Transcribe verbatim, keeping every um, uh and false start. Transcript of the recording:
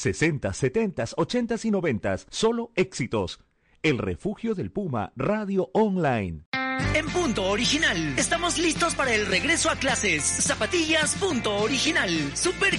sesenta, setenta, ochenta y noventa. Solo éxitos. El Refugio del Puma Radio Online. En Punto Original, estamos listos para el regreso a clases. Zapatillas Punto Original. Super